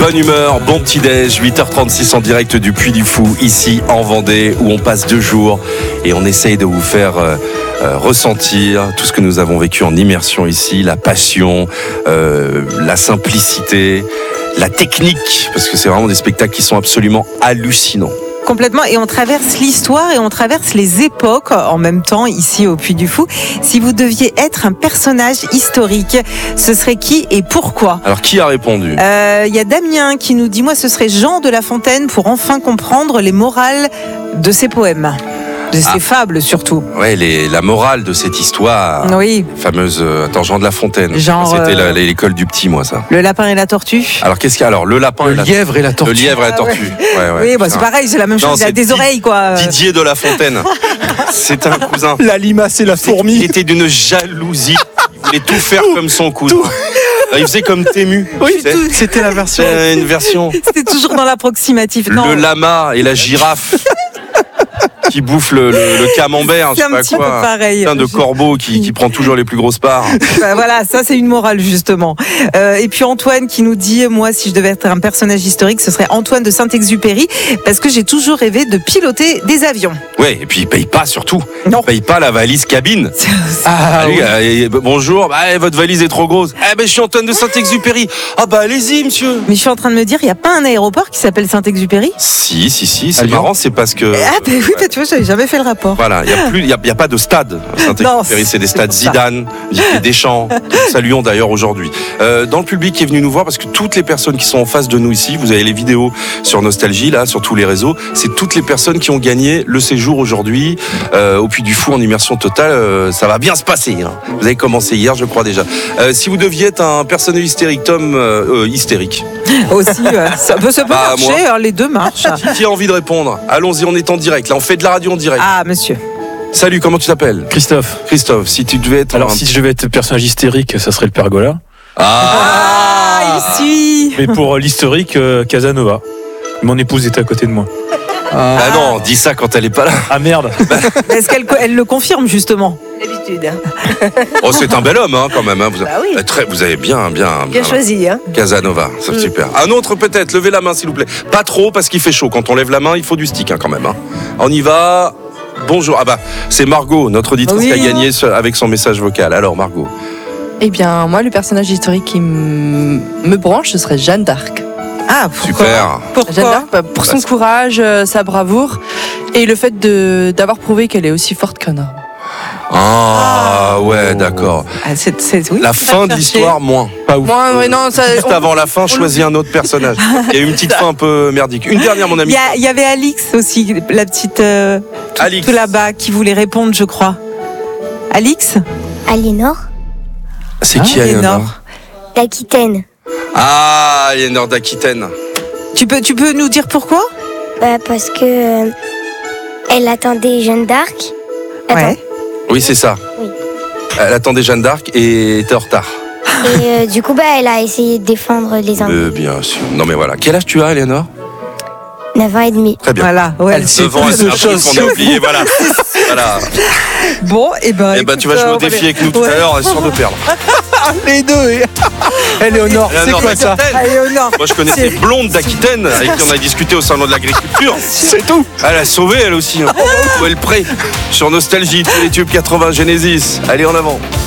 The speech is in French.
Bonne humeur, bon petit-déj, 8h36 en direct du Puy du Fou, ici en Vendée, où on passe 2 jours et on essaye de vous faire ressentir tout ce que nous avons vécu en immersion ici, la passion, la simplicité, la technique, parce que c'est vraiment des spectacles qui sont absolument hallucinants. Complètement, et on traverse l'histoire et on traverse les époques en même temps ici au Puy du Fou. Si vous deviez être un personnage historique, ce serait qui et pourquoi ? Alors qui a répondu ? Il y a Damien qui nous dit, moi ce serait Jean de La Fontaine pour enfin comprendre les morales de ses poèmes. De ses fables surtout. Ouais, la morale de cette histoire fameuse. Jean de La Fontaine. C'était l'école du petit, moi, ça. Le lapin et la tortue. Alors qu'est-ce qu'il y a ? Alors le lapin, le lièvre et la tortue. Le lièvre et la tortue. Ouais. Oui, bah, c'est pareil, c'est la même chose. Il a des oreilles, quoi. Didier de La Fontaine. C'est un cousin. La limace et la fourmi. Il était d'une jalousie. Il voulait tout faire comme son cousin. Il faisait comme Tému. Oui, c'était la version. C'est une version. C'était toujours dans l'approximatif. Le lama et la girafe. Qui bouffe le camembert, c'est un petit peu pareil. Plein de corbeau qui prend toujours les plus grosses parts. Voilà, ça c'est une morale justement. Et puis Antoine qui nous dit, moi si je devais être un personnage historique, ce serait Antoine de Saint-Exupéry, parce que j'ai toujours rêvé de piloter des avions. Ouais, et puis il paye pas surtout. Non. Il paye pas la valise cabine. Bonjour, votre valise est trop grosse. Je suis Antoine de Saint-Exupéry. Allez-y monsieur. Mais je suis en train de me dire, il n'y a pas un aéroport qui s'appelle Saint-Exupéry ? Si, c'est marrant, c'est parce que... oui, tu vois, j'avais jamais fait le rapport. Voilà, il y a pas de stade Saint-Exupéry, c'est des stades Zidane, Deschamps, que nous saluons d'ailleurs aujourd'hui. Dans le public qui est venu nous voir, parce que toutes les personnes qui sont en face de nous ici, vous avez les vidéos sur Nostalgie, là, sur tous les réseaux, c'est toutes les personnes qui ont gagné le séjour aujourd'hui au Puy du Fou en immersion totale. Ça va bien se passer. Hein. Vous avez commencé hier, je crois déjà. Si vous deviez être un personnage hystérique, Tom, hystérique. Aussi, ça peut marcher, les deux marchent. Qui a envie de répondre ? Allons-y, on est en direct. Là, on fait de la radio en direct. Ah, monsieur. Salut, comment tu t'appelles ? Christophe, si tu devais être... si je devais être personnage hystérique, ça serait le Pergola. Ici. Mais pour l'historique, Casanova. Mon épouse est à côté de moi. Non, dis ça quand elle est pas là. Ah merde. Est-ce qu'elle le confirme justement ? D'habitude. C'est un bel homme quand même. Hein. Oui. Vous avez bien choisi. Hein. Casanova, c'est super. Un autre peut-être, levez la main s'il vous plaît. Pas trop parce qu'il fait chaud. Quand on lève la main, il faut du stick quand même. Hein. On y va. Bonjour. C'est Margot, notre auditrice qui a gagné avec son message vocal. Alors Margot. Eh bien, moi, le personnage historique qui me branche, ce serait Jeanne d'Arc. Ah, super. Pourquoi ? Jeanne d'Arc, pour son courage, sa bravoure, et le fait d'avoir prouvé qu'elle est aussi forte qu'un homme. Ouais, d'accord. Oui, la fin de l'histoire, moins. Pas ouf. Juste avant la fin, choisis un autre personnage. Il y a eu une petite fin un peu merdique. Une dernière, mon ami. Il y avait Alix aussi, la petite Alix. tout là-bas, qui voulait répondre, je crois. Alix ? Aliénor C'est qui Aliénor ? d'Aquitaine. Aliénor d'Aquitaine. Tu peux nous dire pourquoi ? Parce que elle attendait Jeanne d'Arc. Ouais. Oui, c'est ça. Oui. Elle attendait Jeanne d'Arc et était en retard. Et du coup, elle a essayé de défendre les Anglais. Bien sûr. Non, mais voilà. Quel âge tu as, Aliénor ? 9 ans et demi. Très bien. Voilà, ouais. Elle sait 9 ans, plus de choses. qu'on a oublié, voilà. Bon, écoute, tu vas jouer au défi avec nous tout à l'heure, sûr de perdre. Les deux. Éléonore, c'est quoi ça ? Éléonore. Moi, je connaissais Blonde d'Aquitaine, avec qui on a discuté au salon de l'agriculture. C'est tout. Elle a sauvé, elle aussi. Où est le prêt ? Sur Nostalgie, tous les tubes 80 Genesis. Allez, en avant.